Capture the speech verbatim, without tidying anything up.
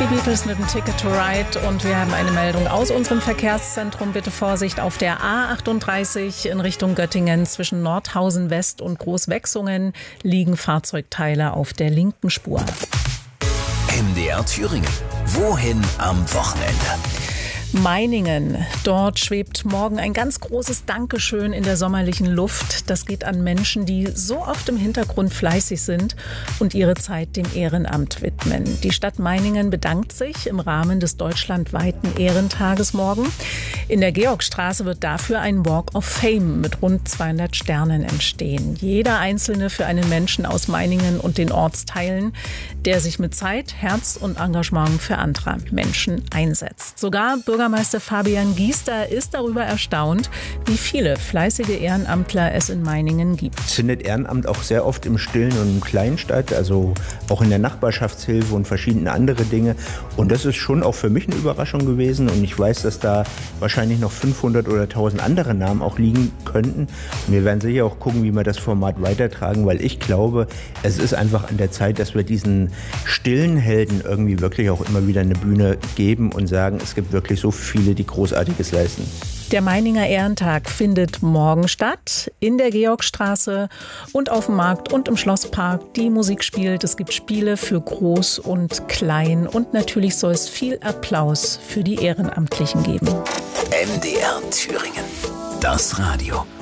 Beatles mit dem Ticket to Ride und wir haben eine Meldung aus unserem Verkehrszentrum. Bitte Vorsicht auf der A achtunddreißig in Richtung Göttingen zwischen Nordhausen West und Großwechsungen liegen Fahrzeugteile auf der linken Spur. M D R Thüringen. Wohin am Wochenende? Meiningen. Dort schwebt morgen ein ganz großes Dankeschön in der sommerlichen Luft. Das geht an Menschen, die so oft im Hintergrund fleißig sind und ihre Zeit dem Ehrenamt widmen. Die Stadt Meiningen bedankt sich im Rahmen des deutschlandweiten Ehrentages morgen. In der Georgstraße wird dafür ein Walk of Fame mit rund zweihundert Sternen entstehen. Jeder einzelne für einen Menschen aus Meiningen und den Ortsteilen, der sich mit Zeit, Herz und Engagement für andere Menschen einsetzt. Sogar Bürgermeister Fabian Giester ist darüber erstaunt, wie viele fleißige Ehrenamtler es in Meiningen gibt. Es findet Ehrenamt auch sehr oft im Stillen und im Kleinen statt, also auch in der Nachbarschaftshilfe und verschiedene andere Dinge. Und das ist schon auch für mich eine Überraschung gewesen. Und ich weiß, dass da wahrscheinlich noch fünfhundert oder tausend andere Namen auch liegen könnten. Und wir werden sicher auch gucken, wie wir das Format weitertragen, weil ich glaube, es ist einfach an der Zeit, dass wir diesen stillen Helden irgendwie wirklich auch immer wieder eine Bühne geben und sagen, es gibt wirklich so viele, die Großartiges leisten. Der Meininger Ehrentag findet morgen statt in der Georgstraße und auf dem Markt und im Schlosspark. Die Musik spielt, es gibt Spiele für Groß und Klein und natürlich soll es viel Applaus für die Ehrenamtlichen geben. M D R Thüringen. Das Radio.